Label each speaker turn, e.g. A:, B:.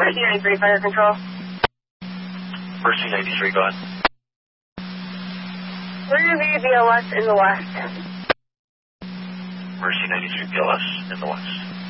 A: Mercy 93, fire control.
B: Mercy 93, go ahead.
A: We're going to be BLS in the west.
B: Mercy 93, BLS in the west.